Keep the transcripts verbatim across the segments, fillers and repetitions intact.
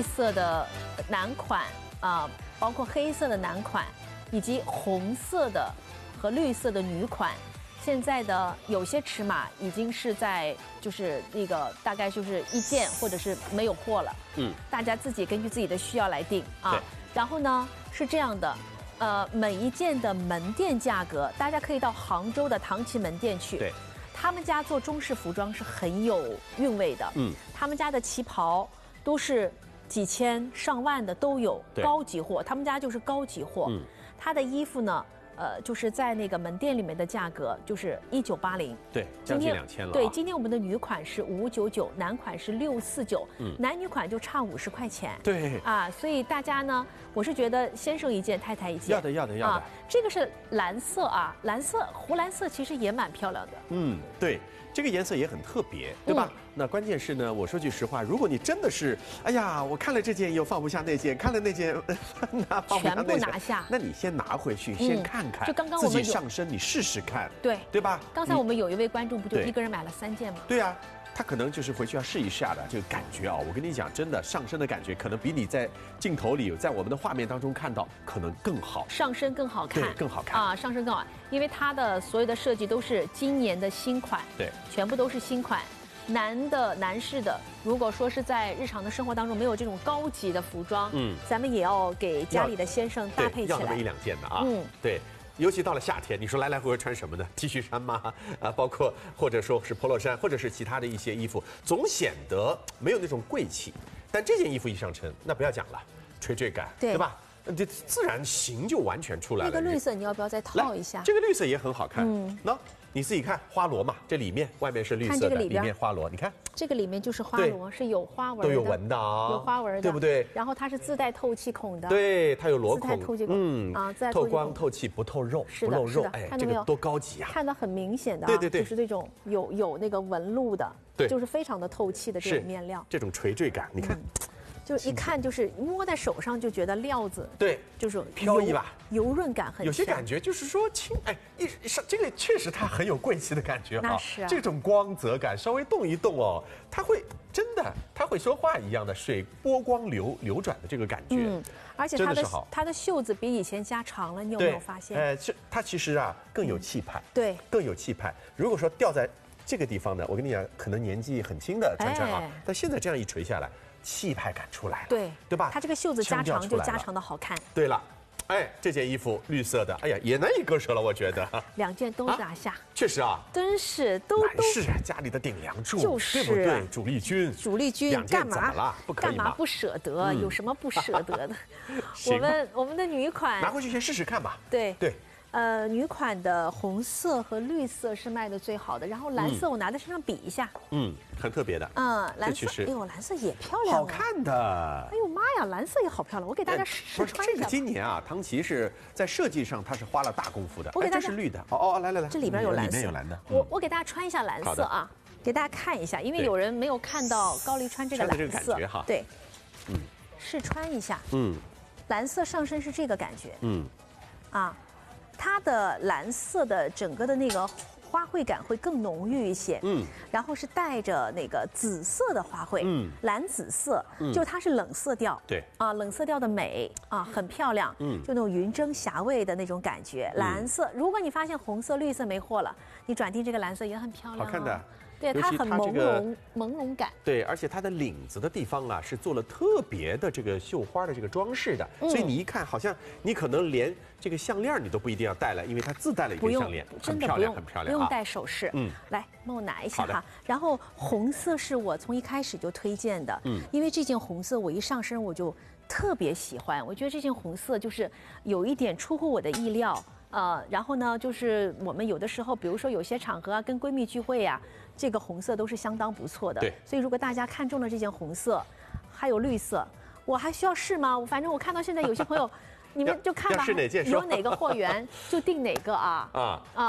绿色的男款啊、呃，包括黑色的男款，以及红色的和绿色的女款。现在的有些尺码已经是在就是那个大概就是一件或者是没有货了，嗯，大家自己根据自己的需要来定啊。然后呢是这样的，呃，每一件的门店价格，大家可以到杭州的唐奇门店去，对，他们家做中式服装是很有韵味的，嗯，他们家的旗袍都是几千上万的都有，高级货，他们家就是高级货，嗯，他的衣服呢。呃，就是在那个门店里面的价格就是一九八零， 对，将近两千了、啊。 对，今天我们的女款是五九九，男款是六四九，嗯，男女款就差五十块钱。 对， 啊，所以大家呢，我是觉得先生一件，太太一件。 要的，要的，要的。啊、 这个是蓝色啊，蓝色湖蓝色其实也蛮漂亮的。 嗯，对。这个颜色也很特别，对吧？嗯、那关键是呢，我说句实话，如果你真的是，哎呀，我看了这件又放不下那件，看了那件拿放不下那件， 全部拿下， 那你先拿回去，嗯、先看看， 就刚刚我们自己上身，你试试看， 对对吧？ 刚才我们有一位观众不就一个人买了三件吗？ 对啊。他可能就是回去要试一下的这个感觉啊！我跟你讲，真的上身的感觉可能比你在镜头里、在我们的画面当中看到可能更好， 上身更好看， 对，更好看啊！上身更好，因为它的所有的设计都是今年的新款， 对， 全部都是新款。男的、男士的，如果说是在日常的生活当中没有这种高级的服装，嗯，咱们也要给家里的先生搭配起来， 要那么一两件的啊，嗯，对。尤其到了夏天，你说来来回回穿什么呢 ？T 恤衫吗？啊，包括或者说是 polo 衫，或者是其他的一些衣服，总显得没有那种贵气。但这件衣服一上身，那不要讲了，垂坠感， 对, 对吧？这自然型就完全出来了。 那个绿色你要不要再套一下？ 这个绿色也很好看。嗯，那你自己看花螺嘛，这里面外面是绿色的，里, 里面花螺，你看这个里面就是花螺，是有花纹的， 都有纹的啊， 有花纹的， 对不对？ 然后它是自带透气孔的， 对，它有螺孔， 自带透气孔，嗯啊，自带透光透气不透肉，不露肉，哎，这个多高级啊！ 看得很明显的， 对对对， 就是那种有有那个纹路的，对，就是非常的透气的这种面料， 这种垂坠感，你看。 就一看就是摸在手上就觉得料子， 对， 就是飘逸吧， 油润感很强。 有些感觉就是说轻，哎，一上这个确实它很有贵气的感觉啊。 那是啊， 这种光泽感，稍微动一动哦，它会真的，它会说话一样的水波光流流转的这个感觉。嗯， 而且它的它的袖子比以前加长了，你有没有发现？ 哎，这它其实啊更有气派， 对， 更有气派。如果说掉在这个地方呢，我跟你讲，可能年纪很轻的穿穿啊，但现在这样一垂下来。气派感出来了， 对对吧？ 它这个袖子加长就加长的好看。 对了，哎，这件衣服绿色的，哎呀，也难以割舍了，我觉得。 两件都拿下， 确实啊， 真是都都是家里的顶梁柱， 就是对不对？主力军， 主力军干嘛？ 怎么了？不可以干嘛不舍得？有什么不舍得的？我们我们的女款拿回去先试试看吧。 对对。 呃，女款的红色和绿色是卖的最好的，然后蓝色我拿在身上比一下， 嗯，很特别的， 嗯，蓝色，哎呦，蓝色也漂亮， 好看的， 哎呦妈呀，蓝色也好漂亮，我给大家试穿一下。 这个今年啊，唐奇是在设计上它是花了大功夫的， 我给大家， 这是绿的，哦哦，来来来， 这里边有蓝色， 里面有蓝的， 我我给大家穿一下蓝色啊，给大家看一下，因为有人没有看到高丽穿这个蓝色，对，嗯，试穿一下，嗯，蓝色上身是这个感觉，嗯，啊。它的蓝色的整个的那个花卉感会更浓郁一些，嗯，然后是带着那个紫色的花卉，嗯，蓝紫色，嗯，就它是冷色调， 对， 啊，冷色调的美啊，很漂亮，嗯，就那种云蒸霞蔚的那种感觉。蓝色，如果你发现红色、绿色没货了，你转订这个蓝色也很漂亮， 好看的。 对，它很朦胧朦胧感。 对，而且它的领子的地方啊，是做了特别的这个绣花的这个装饰的，所以你一看，好像你可能连这个项链你都不一定要戴了，因为它自带了一根项链， 真的不用，很漂亮，不用戴首饰。嗯，来帮我拿一下哈。然后红色是我从一开始就推荐的，嗯，因为这件红色我一上身我就特别喜欢，我觉得这件红色就是有一点出乎我的意料。呃，然后呢，就是我们有的时候，比如说有些场合啊，跟闺蜜聚会啊，这个红色都是相当不错的。 对， 所以如果大家看中了这件红色，还有绿色，我还需要试吗？反正我看到现在有些朋友，你们就看吧，有哪个货源就订哪个啊。啊啊，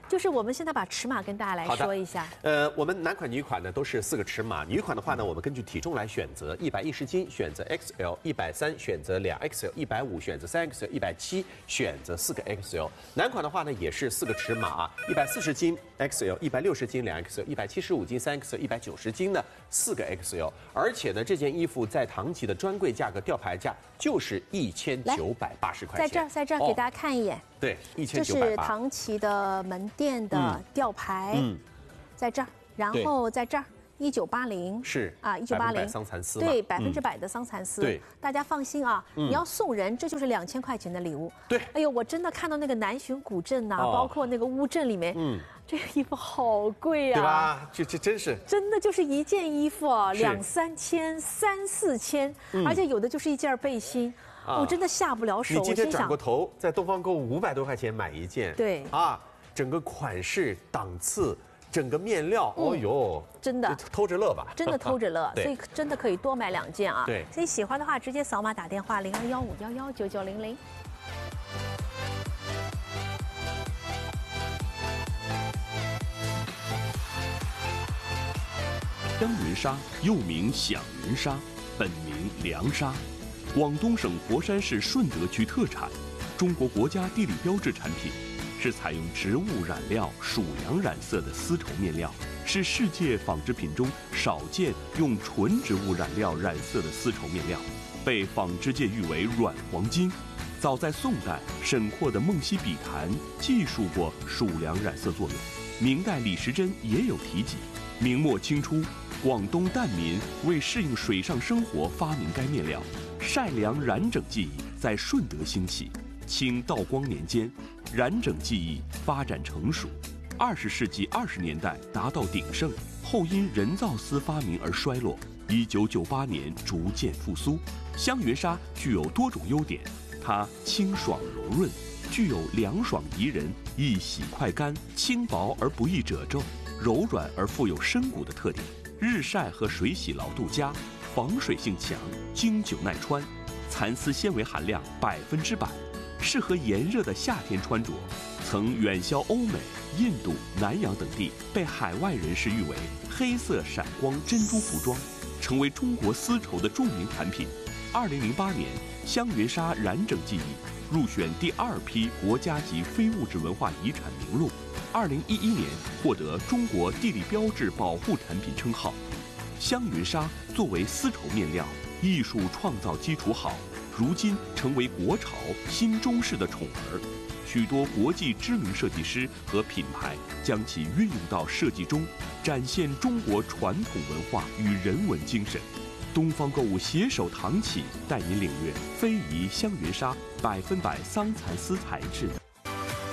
就是我们现在把尺码跟大家来说一下。 呃，我们男款、女款呢都是四个尺码。女款的话呢，我们根据体重来选择，一百一十斤选择 X L， 一百三选择两 X L， 一百五选择三 X L， 一百七选择四个 X L。男款的话呢也是四个尺码啊，一百四十斤 X L， 一百六十斤两 X L， 一百七十五斤三 X L， 一百九十斤呢四个 X L。而且呢，这件衣服在唐奇的专柜价格吊牌价就是一千九百八十块钱。 在这儿，在这儿给大家看一眼。哦、 对，一千九百八。这是唐奇的门店的吊牌，嗯，在这儿，然后在这儿。一九八零是啊，一九八零桑蚕丝， 对，百分之百的桑蚕丝。 对， 大家放心啊，你要送人，这就是两千块钱的礼物。 对， 哎呦，我真的看到那个南浔古镇呐，包括那个乌镇里面，嗯，这个衣服好贵啊， 对吧？这这真是， 真的就是一件衣服啊，两三千、三四千，而且有的就是一件背心。我真的下不了手。 你今天转过头，在东方购物五百多块钱买一件， 对啊，整个款式档次。整个面料，哦呦， 真的偷着乐吧， 真的偷着乐，所以真的可以多买两件啊。 对， 所以喜欢的话，直接扫码打电话零二幺五幺幺九九零零。 香云纱又名响云纱，本名凉纱，广东省佛山市顺德区特产，中国国家地理标志产品。是采用植物染料属羊染色的丝绸面料，是世界纺织品中少见用纯植物染料染色的丝绸面料，被纺织界誉为软黄金。早在宋代，沈括的《梦溪笔谈》记述过属羊染色作用，明代李时珍也有提及。明末清初，广东疍民为适应水上生活发明该面料，晒凉染整技艺在顺德兴起。清道光年间，染整技艺发展成熟，二十世纪二十年代达到鼎盛，后因人造丝发明而衰落。一九九八年逐渐复苏。香云纱具有多种优点，它清爽柔润，具有凉爽宜人、易洗快干、轻薄而不易褶皱、柔软而富有深骨的特点。日晒和水洗牢度佳，防水性强，经久耐穿，蚕丝纤维含量百分之百。适合炎热的夏天穿着，曾远销欧美、印度、南洋等地，被海外人士誉为黑色闪光珍珠服装，成为中国丝绸的著名产品。二零零八年，香云纱染整技艺入选第二批国家级非物质文化遗产名录。二零一一年获得中国地理标志保护产品称号。香云纱作为丝绸面料，艺术创造基础好。如今成为国潮新中式的宠儿，许多国际知名设计师和品牌将其运用到设计中，展现中国传统文化与人文精神。东方购物携手唐启，带您领略非遗香云纱百分百桑蚕丝材质的